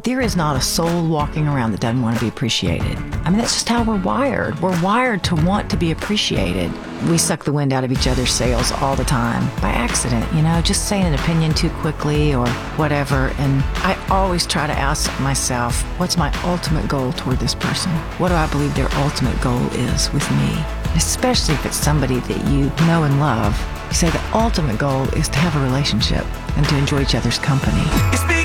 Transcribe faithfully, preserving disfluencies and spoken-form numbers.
There is not a soul walking around that doesn't want to be appreciated. I mean, that's just how we're wired. We're wired to want to be appreciated. We suck the wind out of each other's sails all the time by accident, you know, just saying an opinion too quickly or whatever. And I always try to ask myself, what's my ultimate goal toward this person? What do I believe their ultimate goal is with me? Especially if it's somebody that you know and love. You say the ultimate goal is to have a relationship and to enjoy each other's company.